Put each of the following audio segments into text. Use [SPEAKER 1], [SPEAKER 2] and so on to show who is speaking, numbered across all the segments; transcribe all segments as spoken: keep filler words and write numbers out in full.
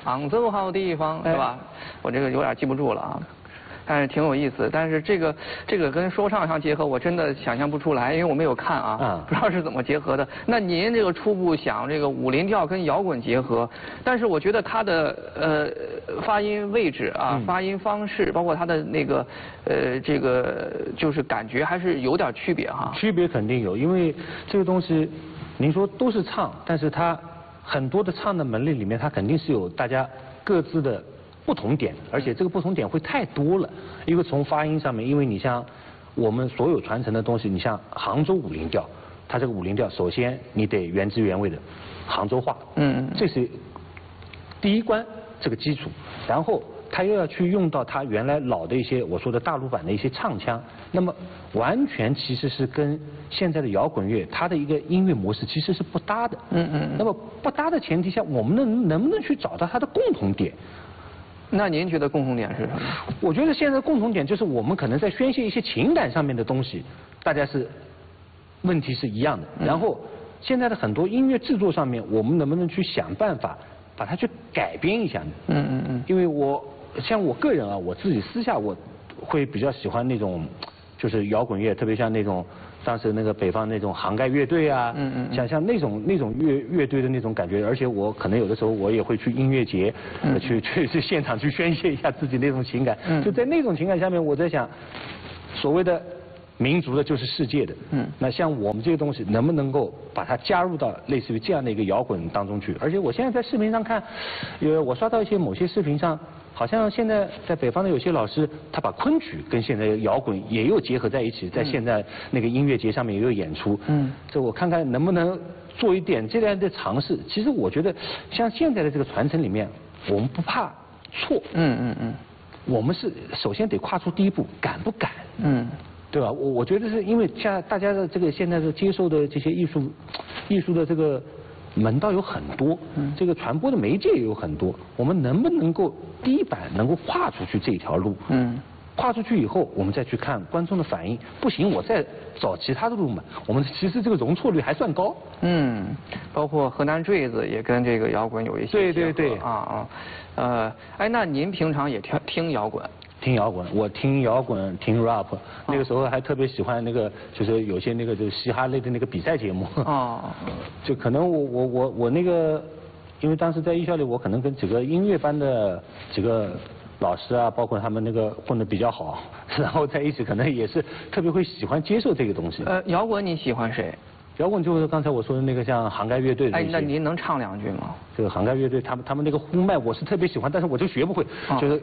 [SPEAKER 1] 杭州好地方，是吧？我这个有点记不住了啊。但是挺有意思，但是这个这个跟说唱相结合，我真的想象不出来，因为我没有看啊，嗯、不知道是怎么结合的。那您这个初步想这个武林调跟摇滚结合，但是我觉得它的呃发音位置啊、嗯、发音方式，包括它的那个呃这个就是感觉还是有点区别哈。
[SPEAKER 2] 区别肯定有，因为这个东西，您说都是唱，但是它很多的唱的门类里面，它肯定是有大家各自的不同点，而且这个不同点会太多了。因为从发音上面，因为你像我们所有传承的东西，你像杭州武林调，它这个武林调，首先你得原汁原味的杭州话，嗯，这是第一关这个基础，然后他又要去用到他原来老的一些我说的大陆版的一些唱腔，那么完全其实是跟现在的摇滚乐它的一个音乐模式其实是不搭的，嗯嗯。那么不搭的前提下，我们能能不能去找到它的共同点？
[SPEAKER 1] 那您觉得共同点是什么？
[SPEAKER 2] 我觉得现在的共同点就是我们可能在宣泄一些情感上面的东西，大家是问题是一样的。然后现在的很多音乐制作上面，我们能不能去想办法把它去改编一下呢？嗯嗯嗯。因为我像我个人啊，我自己私下我会比较喜欢那种就是摇滚乐，特别像那种当时那个北方那种杭盖乐队啊，嗯嗯，像像那种那种乐乐队的那种感觉，而且我可能有的时候我也会去音乐节，嗯、去去去现场去宣泄一下自己那种情感，嗯、就在那种情感下面，我在想，所谓的民族的就是世界的，嗯，那像我们这个东西能不能够把它加入到类似于这样的一个摇滚当中去？而且我现在在视频上看，呃，我刷到一些某些视频上。好像现在在北方的有些老师，他把昆曲跟现在摇滚也有结合在一起，在现在那个音乐节上面也有演出。嗯，这我看看能不能做一点这样的尝试。其实我觉得，像现在的这个传承里面，我们不怕错。嗯嗯嗯。我们是首先得跨出第一步，敢不敢？嗯，对吧？我我觉得是因为像大家的这个现在的接受的这些艺术，艺术的这个。门道有很多，嗯，这个传播的媒介也有很多，我们能不能够第一版能够跨出去这条路？嗯，跨出去以后，我们再去看观众的反应，不行，我再找其他的路嘛。我们其实这个容错率还算高。嗯，
[SPEAKER 1] 包括河南坠子也跟这个摇滚有一些
[SPEAKER 2] 对对对
[SPEAKER 1] 啊啊，呃，哎，那您平常也听听摇滚？
[SPEAKER 2] 听摇滚，我听摇滚，听 rap， 那个时候还特别喜欢那个，就是有些那个就是嘻哈类的那个比赛节目。哦。就可能我我我我那个，因为当时在艺校里，我可能跟几个音乐班的几个老师啊，包括他们那个混得比较好，然后在一起可能也是特别会喜欢接受这个东西。
[SPEAKER 1] 呃，摇滚你喜欢谁？
[SPEAKER 2] 摇滚就是刚才我说的那个像杭盖乐队的。
[SPEAKER 1] 哎，那您能唱两句吗？
[SPEAKER 2] 这个杭盖乐队，他们他们那个呼麦我是特别喜欢，但是我就学不会，哦、就是。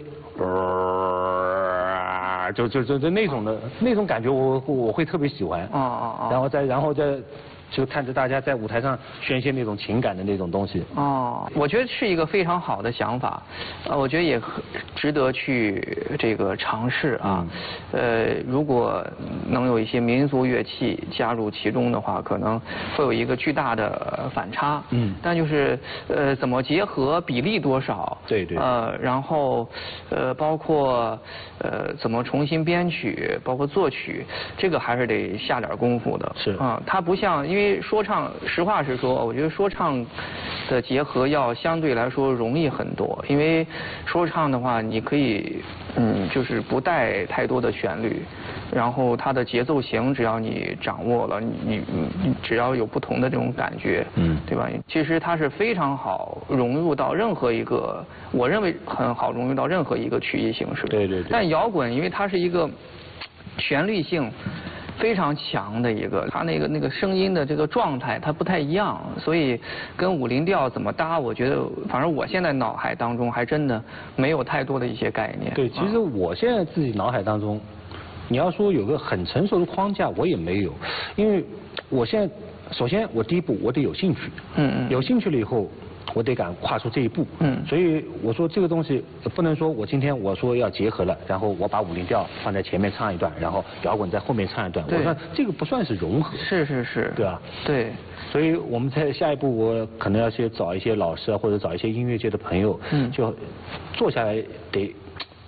[SPEAKER 2] 呃就就就就那种的那种感觉我，我我会特别喜欢。哦哦哦。然后再然后再就看着大家在舞台上宣泄那种情感的那种东西。
[SPEAKER 1] 哦，我觉得是一个非常好的想法，呃，我觉得也值得去这个尝试啊。嗯、呃，如果能有一些民族乐器加入其中的话，可能会有一个巨大的反差。嗯。但就是呃，怎么结合，比例多少？
[SPEAKER 2] 对对。
[SPEAKER 1] 呃，然后呃，包括呃，怎么重新编曲，包括作曲，这个还是得下点功夫的。
[SPEAKER 2] 是。
[SPEAKER 1] 啊，它不像因为。因为说唱，实话实说，我觉得说唱的结合要相对来说容易很多。因为说唱的话，你可以，嗯，就是不带太多的旋律，然后它的节奏型只要你掌握了，你你你只要有不同的这种感觉，嗯，对吧？其实它是非常好融入到任何一个，我认为很好融入到任何一个曲艺形式。
[SPEAKER 2] 对对对。
[SPEAKER 1] 但摇滚，因为它是一个旋律性非常强的一个，它那个那个声音的这个状态它不太一样，所以跟武林调怎么搭，我觉得反正我现在脑海当中还真的没有太多的一些概念。
[SPEAKER 2] 对，其实我现在自己脑海当中，你要说有个很成熟的框架，我也没有，因为我现在首先我第一步我得有兴趣，嗯嗯，有兴趣了以后。我得敢跨出这一步，嗯，所以我说这个东西不能说我今天我说要结合了，然后我把武林调放在前面唱一段，然后摇滚在后面唱一段，我说这个不算是融合，
[SPEAKER 1] 是是是，
[SPEAKER 2] 对吧？
[SPEAKER 1] 对，
[SPEAKER 2] 所以我们在下一步我可能要去找一些老师啊，或者找一些音乐界的朋友，嗯，就坐下来得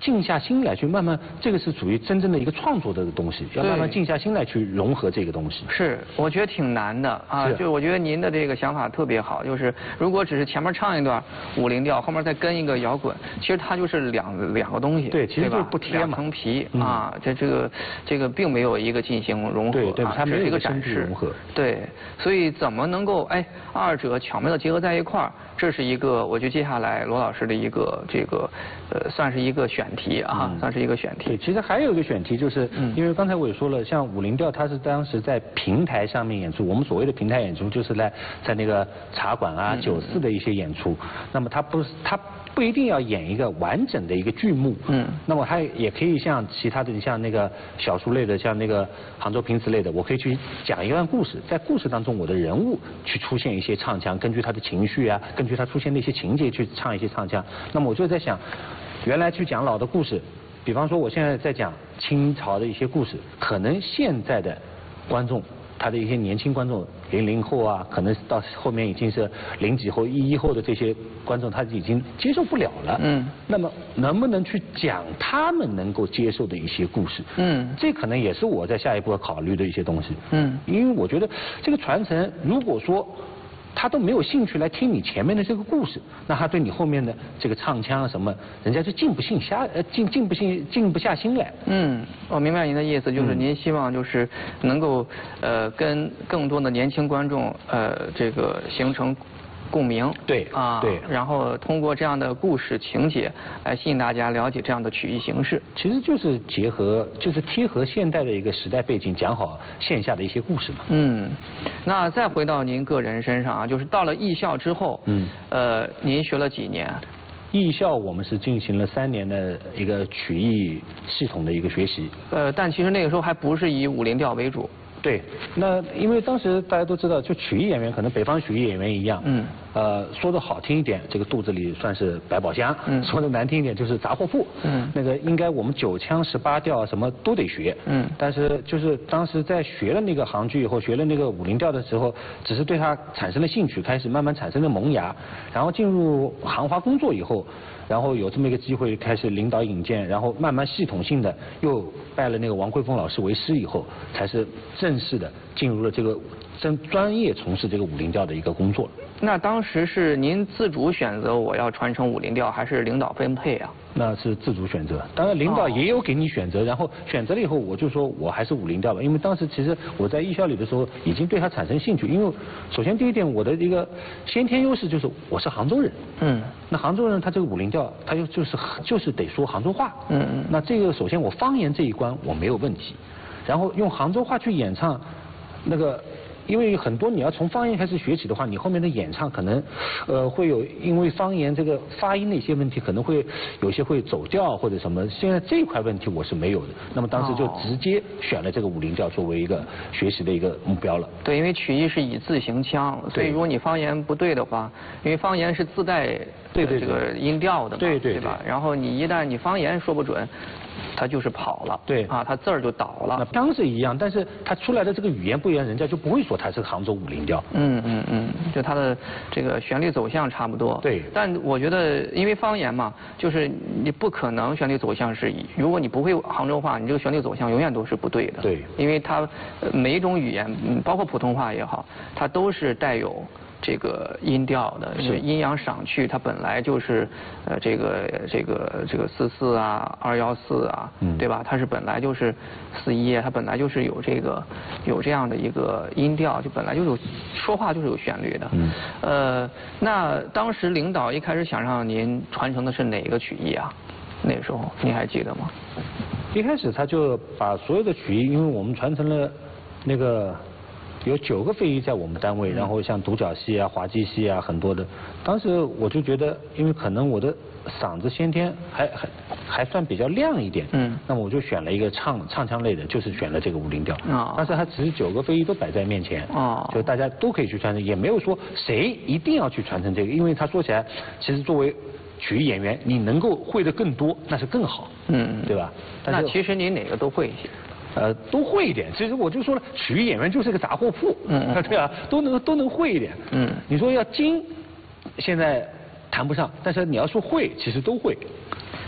[SPEAKER 2] 静下心来去慢慢，这个是属于真正的一个创作的东西，要慢慢静下心来去融合这个东西。
[SPEAKER 1] 是，我觉得挺难的啊。就是我觉得您的这个想法特别好，就是如果只是前面唱一段五零调，后面再跟一个摇滚，其实它就是两两个东西。
[SPEAKER 2] 对，其实就是不贴嘛。
[SPEAKER 1] 两层皮啊，这这个这个并没有一个进行融合，
[SPEAKER 2] 对对，它没有
[SPEAKER 1] 一个展示
[SPEAKER 2] 融合。
[SPEAKER 1] 对，所以怎么能够哎二者巧妙的结合在一块儿？这是一个，我觉得接下来罗老师的一个这个呃，算是一个选题啊，嗯、算是一个选题。
[SPEAKER 2] 对，其实还有一个选题，就是因为刚才我也说了，像五零调，它是当时在平台上面演出，我们所谓的平台演出，就是在在那个茶馆啊、酒肆的一些演出。那么它不是它。不一定要演一个完整的一个剧目，嗯，那么它也可以像其他的，像那个小说类的，像那个杭州平词类的，我可以去讲一段故事，在故事当中我的人物去出现一些唱腔，根据他的情绪啊，根据他出现的一些情节去唱一些唱腔。那么我就在想，原来去讲老的故事，比方说我现在在讲清朝的一些故事，可能现在的观众。他的一些年轻观众，零零后啊，可能到后面已经是零几后、一一后的这些观众，他已经接受不了了。嗯。那么能不能去讲他们能够接受的一些故事？嗯。这可能也是我在下一步要考虑的一些东西。嗯。因为我觉得这个传承，如果说他都没有兴趣来听你前面的这个故事，那他对你后面的这个唱腔啊什么，人家就静不心下呃静静不心静不下心来。嗯，
[SPEAKER 1] 我明白您的意思，就是您希望就是能够呃跟更多的年轻观众呃这个形成共鸣。
[SPEAKER 2] 对
[SPEAKER 1] 啊，
[SPEAKER 2] 对，
[SPEAKER 1] 然后通过这样的故事情节来吸引大家了解这样的曲艺形式。
[SPEAKER 2] 其实就是结合，就是贴合现代的一个时代背景，讲好线下的一些故事嘛。
[SPEAKER 1] 嗯，那再回到您个人身上啊，就是到了艺校之后，嗯，呃，您学了几年？
[SPEAKER 2] 艺校我们是进行了三年的一个曲艺系统的一个学习。
[SPEAKER 1] 呃，但其实那个时候还不是以五零调为主。
[SPEAKER 2] 对，那因为当时大家都知道，就曲艺演员可能北方曲艺演员一样，嗯，呃，说的好听一点，这个肚子里算是百宝箱，嗯，说的难听一点就是杂货铺，嗯，那个应该我们九腔十八调什么都得学，嗯，但是就是当时在学了那个杭剧以后，学了那个五零调的时候，只是对它产生了兴趣，开始慢慢产生了萌芽，然后进入杭华工作以后。然后有这么一个机会开始领导引荐，然后慢慢系统性的又拜了那个王慧峰老师为师以后，才是正式的进入了这个真专业从事这个五零调的一个工作。
[SPEAKER 1] 那当时是您自主选择我要传承五零调，还是领导分配啊？
[SPEAKER 2] 那是自主选择，当然领导也有给你选择，然后选择了以后，我就说我还是五零调吧，因为当时其实我在艺校里的时候已经对他产生兴趣，因为首先第一点我的一个先天优势就是我是杭州人，嗯，那杭州人他这个五零调他就就是就是得说杭州话，嗯嗯，那这个首先我方言这一关我没有问题，然后用杭州话去演唱那个。因为很多你要从方言开始学起的话，你后面的演唱可能，呃，会有因为方言这个发音的一些问题，可能会有些会走调或者什么。现在这一块问题我是没有的。那么当时就直接选了这个五零调作为一个学习的一个目标了。
[SPEAKER 1] 对，因为曲艺是以字行腔，所以如果你方言不对的话，因为方言是自带对这个音调的嘛，
[SPEAKER 2] 对对
[SPEAKER 1] 对吧？然后你一旦你方言说不准。他就是跑了，
[SPEAKER 2] 对
[SPEAKER 1] 啊，他字儿就倒了。
[SPEAKER 2] 那腔是一样，但是他出来的这个语言不一样，人家就不会说他是杭州五零调。
[SPEAKER 1] 嗯嗯嗯，就他的这个旋律走向差不多。
[SPEAKER 2] 对。
[SPEAKER 1] 但我觉得，因为方言嘛，就是你不可能旋律走向是，如果你不会杭州话，你这个旋律走向永远都是不对的。
[SPEAKER 2] 对。
[SPEAKER 1] 因为它每一种语言，包括普通话也好，它都是带有。这个音调的，因为阴阳赏去，它本来就是呃这个这个这个四四啊，二幺四啊，嗯、对吧？它是本来就是四一，它本来就是有这个有这样的一个音调，就本来就是有说话就是有旋律的。嗯。呃，那当时领导一开始想让您传承的是哪个曲艺啊？那个时候您还记得吗？
[SPEAKER 2] 一开始他就把所有的曲艺，因为我们传承了那个。有九个非遗在我们单位，然后像独角戏啊、滑稽戏啊，很多的。当时我就觉得，因为可能我的嗓子先天还还还算比较亮一点，嗯，那么我就选了一个唱唱腔类的，就是选了这个五零调。啊，但是它只是九个非遗都摆在面前，啊，就大家都可以去传承，也没有说谁一定要去传承这个，因为他说起来，其实作为曲艺演员，你能够会的更多，那是更好，嗯，对吧？
[SPEAKER 1] 那其实你哪个都会一些。
[SPEAKER 2] 呃，都会一点。其实我就说了，曲艺演员就是个杂货铺，嗯，对啊，都能都能会一点。嗯，你说要精，现在谈不上，但是你要说会，其实都会。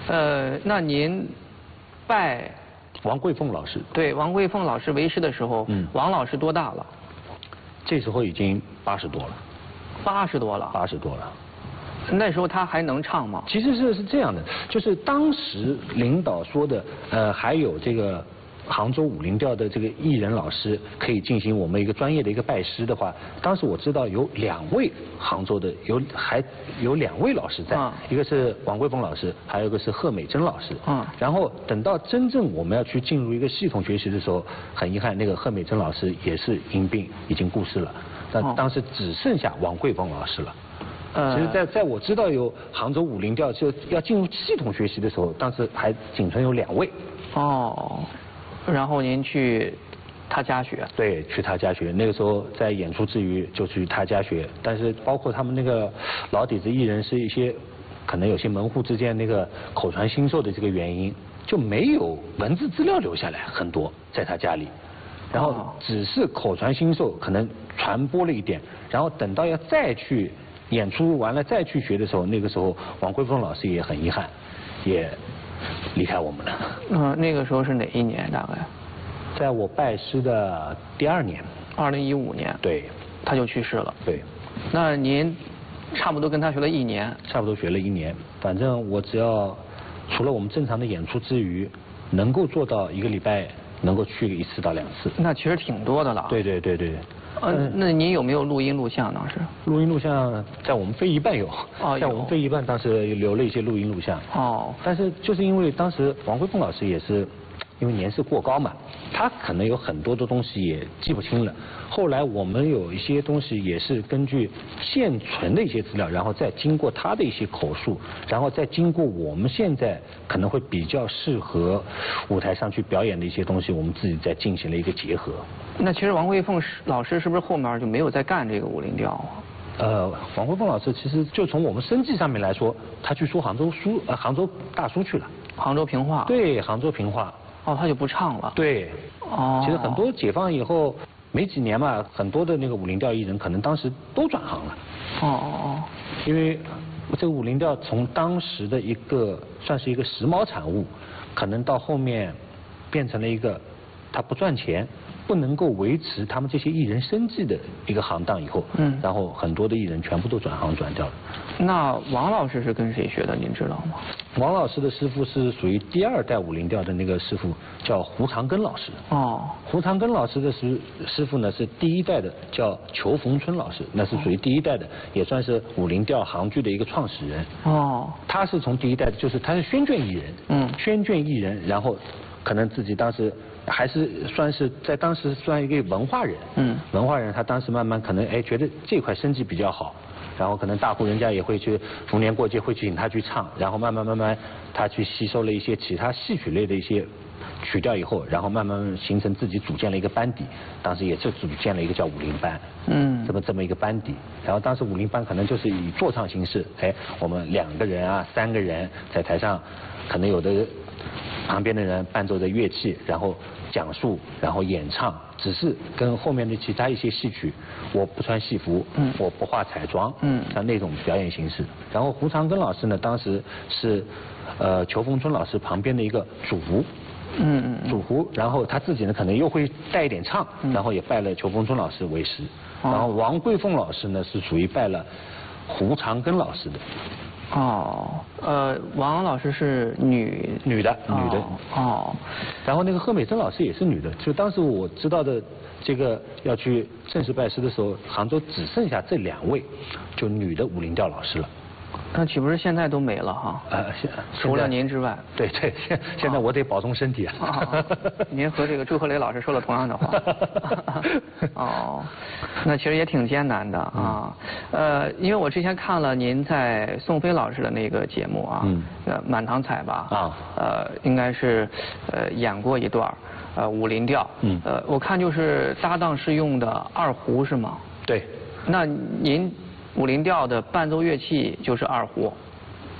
[SPEAKER 1] 呃，那您拜
[SPEAKER 2] 王桂凤老师。
[SPEAKER 1] 对王桂凤老师为师的时候，嗯，王老师多大了？
[SPEAKER 2] 这时候已经八十多了。
[SPEAKER 1] 八十多了。
[SPEAKER 2] 八十多了。
[SPEAKER 1] 那时候他还能唱吗？
[SPEAKER 2] 其实是是这样的，就是当时领导说的，呃，还有这个杭州武林调的这个艺人老师可以进行我们一个专业的一个拜师的话，当时我知道有两位杭州的有还有两位老师在，嗯、一个是王桂凤老师，还有一个是贺美珍老师。嗯。然后等到真正我们要去进入一个系统学习的时候，很遗憾，那个贺美珍老师也是因病已经过世了，那当时只剩下王桂凤老师了。其实在，在在我知道有杭州武林调就要进入系统学习的时候，当时还仅存有两位。
[SPEAKER 1] 哦，然后您去他家学？
[SPEAKER 2] 对，去他家学。那个时候在演出之余就去他家学，但是包括他们那个老底子艺人是一些可能有些门户之间那个口传心授的这个原因，就没有文字资料留下来很多在他家里。然后只是口传心授，可能传播了一点，然后等到要再去演出完了再去学的时候，那个时候王桂凤老师也很遗憾，也离开我们了。
[SPEAKER 1] 嗯，那个时候是哪一年大概？
[SPEAKER 2] 在我拜师的第二年。
[SPEAKER 1] 二零一五年。
[SPEAKER 2] 对。
[SPEAKER 1] 他就去世了。
[SPEAKER 2] 对。
[SPEAKER 1] 那您差不多跟他学了一年？
[SPEAKER 2] 差不多学了一年，反正我只要除了我们正常的演出之余，能够做到一个礼拜能够去一次到两次。
[SPEAKER 1] 那其实挺多的了。
[SPEAKER 2] 对对对对。
[SPEAKER 1] 呃，那您有没有录音录像当时？
[SPEAKER 2] 录音录像在我们非遗办有，哦、在我们非遗办当时留了一些录音录像。哦。但是就是因为当时王桂凤老师也是因为年事过高嘛，他可能有很多的东西也记不清了。后来我们有一些东西也是根据现存的一些资料，然后再经过他的一些口述，然后再经过我们现在可能会比较适合舞台上去表演的一些东西，我们自己再进行了一个结合。
[SPEAKER 1] 那其实王桂凤老师是不是后面就没有再干这个武林调啊？
[SPEAKER 2] 呃，王桂凤老师其实就从我们生计上面来说，他去说杭州书呃杭州大书去了。
[SPEAKER 1] 杭州评话。
[SPEAKER 2] 对，杭州评话。
[SPEAKER 1] 哦，他就不唱了。
[SPEAKER 2] 对。
[SPEAKER 1] 哦。
[SPEAKER 2] 其实很多解放以后没几年嘛，很多的那个武林调艺人可能当时都转行了。
[SPEAKER 1] 哦哦哦。
[SPEAKER 2] 因为这个武林调从当时的一个算是一个时髦产物，可能到后面变成了一个他不赚钱，不能够维持他们这些艺人生计的一个行当以后，嗯，然后很多的艺人全部都转行转掉了。
[SPEAKER 1] 那王老师是跟谁学的？您知道吗？
[SPEAKER 2] 王老师的师傅是属于第二代武林调的那个师傅，叫胡长根老师。哦。胡长根老师的师师傅呢是第一代的，叫裘逢春老师，那是属于第一代的，也算是武林调杭剧的一个创始人。哦。他是从第一代的，就是他是宣卷艺人。嗯。宣卷艺人，然后可能自己当时还是算是在当时算一个文化人。嗯。文化人，他当时慢慢可能哎觉得这块生计比较好。然后可能大户人家也会去逢年过节会去请他去唱，然后慢慢慢慢他去吸收了一些其他戏曲类的一些曲调以后，然后慢慢形成自己组建了一个班底，当时也是组建了一个叫武林班，嗯，这么这么一个班底。然后当时武林班可能就是以坐唱形式，哎，我们两个人啊三个人在台上，可能有的旁边的人伴奏着乐器，然后讲述，然后演唱，只是跟后面的其他一些戏曲，我不穿戏服，嗯，我不化彩妆，嗯，像那种表演形式。然后胡长根老师呢，当时是呃裘逢春老师旁边的一个主胡，嗯嗯，主胡，然后他自己呢可能又会带一点唱，嗯、然后也拜了裘逢春老师为师。哦、然后王桂凤老师呢是属于拜了胡长根老师的。
[SPEAKER 1] 哦，呃，王老师是女
[SPEAKER 2] 女的，女的。哦。然后那个贺美珍老师也是女的，就当时我知道的这个要去正式拜师的时候，杭州只剩下这两位，就女的武林调老师了。
[SPEAKER 1] 那岂不是现在都没了哈？呃，现除了您之外。
[SPEAKER 2] 对对，现现在我得保重身体啊。
[SPEAKER 1] 哦、您和这个朱鹤雷老师说了同样的话。哦，那其实也挺艰难的啊。呃，因为我之前看了您在宋飞老师的那个节目啊，嗯，呃，满堂彩吧。啊。呃，应该是呃演过一段呃武林调。嗯。呃，我看就是搭档是用的二胡是吗？
[SPEAKER 2] 对。
[SPEAKER 1] 那您。武林调的伴奏乐器就是二胡，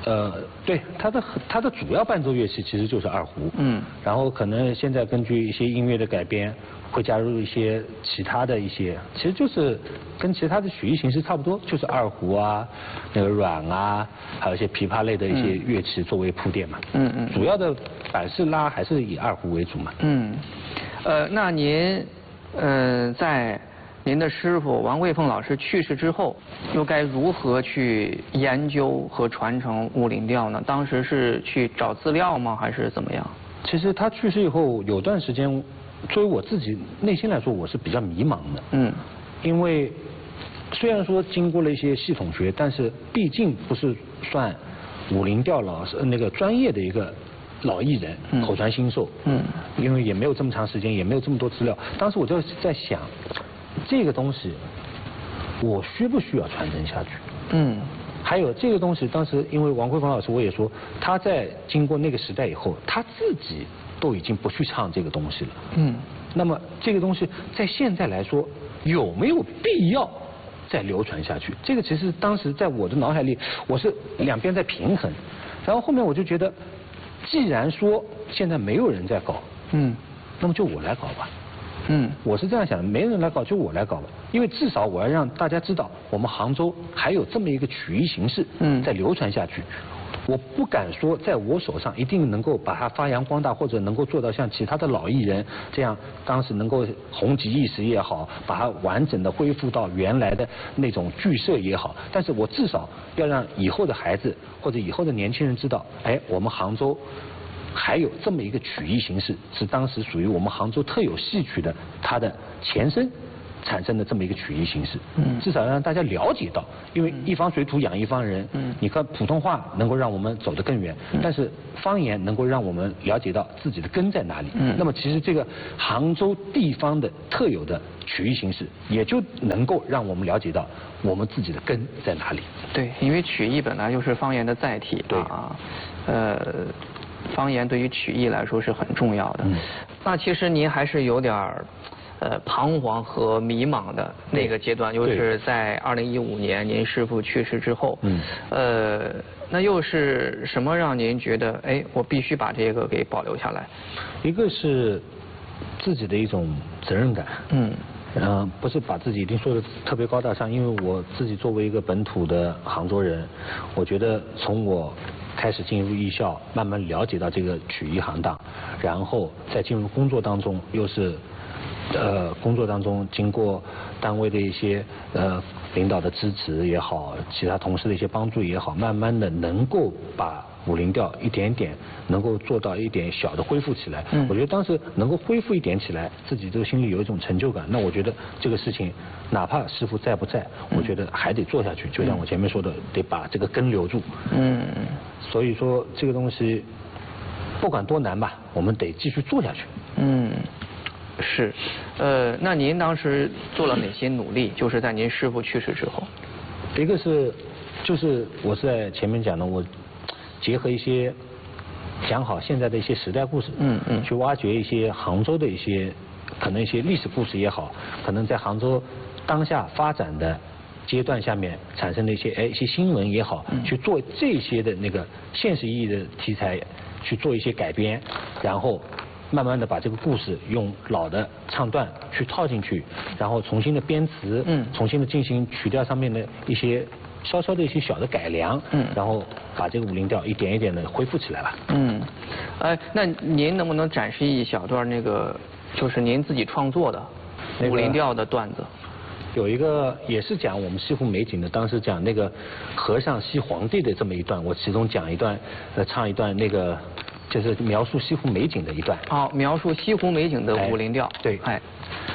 [SPEAKER 2] 呃，对，它的它的主要伴奏乐器其实就是二胡。嗯。然后可能现在根据一些音乐的改编，会加入一些其他的一些，其实就是跟其他的曲艺形式差不多，就是二胡啊，那个阮啊，还有一些琵琶类的一些乐器作为铺垫嘛。嗯嗯。主要的板式拉还是以二胡为主嘛。
[SPEAKER 1] 嗯。呃，那您，呃，在您的师傅王贵凤老师去世之后，又该如何去研究和传承武林调呢？当时是去找资料吗，还是怎么样？
[SPEAKER 2] 其实他去世以后有段时间，作为我自己内心来说，我是比较迷茫的。嗯。因为虽然说经过了一些系统学，但是毕竟不是算武林调老师那个专业的一个老艺人，嗯、口传心授。嗯。因为也没有这么长时间，也没有这么多资料。当时我就在想。这个东西，我需不需要传承下去？嗯。还有这个东西，当时因为王贵凤老师我也说，他在经过那个时代以后，他自己都已经不去唱这个东西了。嗯。那么这个东西在现在来说，有没有必要再流传下去？这个其实当时在我的脑海里，我是两边在平衡。然后后面我就觉得，既然说现在没有人在搞，嗯，那么就我来搞吧。嗯，我是这样想的，没人来搞就我来搞吧，因为至少我要让大家知道，我们杭州还有这么一个曲艺形式，嗯，在流传下去。我不敢说在我手上一定能够把它发扬光大，或者能够做到像其他的老艺人这样，当时能够红极一时也好，把它完整的恢复到原来的那种剧社也好，但是我至少要让以后的孩子或者以后的年轻人知道，哎，我们杭州还有这么一个曲艺形式，是当时属于我们杭州特有戏曲的它的前身产生的这么一个曲艺形式。嗯，至少让大家了解到，因为一方水土养一方人。嗯，你看普通话能够让我们走得更远，嗯、但是方言能够让我们了解到自己的根在哪里。嗯，那么其实这个杭州地方的特有的曲艺形式，也就能够让我们了解到我们自己的根在哪里。
[SPEAKER 1] 对，因为曲艺本来就是方言的载体。对啊，呃。方言对于曲艺来说是很重要的。嗯、那其实您还是有点儿呃彷徨和迷茫的那个阶段，就是在二零一五年您师父去世之后。嗯。呃，那又是什么让您觉得，哎，我必须把这个给保留下来？
[SPEAKER 2] 一个是自己的一种责任感。嗯。嗯，不是把自己一定说的特别高大上，因为我自己作为一个本土的杭州人，我觉得从我开始进入艺校，慢慢了解到这个曲艺行当，然后再进入工作当中，又是呃工作当中经过单位的一些呃领导的支持也好，其他同事的一些帮助也好，慢慢的能够把武林调一点点能够做到一点小的恢复起来。嗯，我觉得当时能够恢复一点起来，自己这个心里有一种成就感。那我觉得这个事情，哪怕师傅在不在，我觉得还得做下去。就像我前面说的，得把这个根留住。嗯，所以说这个东西不管多难吧，我们得继续做下去。
[SPEAKER 1] 嗯，是。呃，那您当时做了哪些努力？就是在您师傅去世之后。
[SPEAKER 2] 一个是，就是我是在前面讲的，我结合一些讲好现在的一些时代故事，嗯嗯，去挖掘一些杭州的一些可能一些历史故事也好，可能在杭州当下发展的阶段下面产生的一些哎一些新闻也好，嗯、去做这些的那个现实意义的题材，去做一些改编，然后慢慢的把这个故事用老的唱段去套进去，然后重新的编词，嗯，重新的进行曲调上面的一些稍稍的一些小的改良，嗯，然后把这个武林调一点一点的恢复起来吧。
[SPEAKER 1] 嗯，哎，那您能不能展示一小段那个就是您自己创作的武林调的段子？
[SPEAKER 2] 有一个也是讲我们西湖美景的，当时讲那个和尚西皇帝的这么一段，我其中讲一段，呃，唱一段那个就是描述西湖美景的一段。
[SPEAKER 1] 好，描述西湖美景的武林调。
[SPEAKER 2] 哎、对，哎。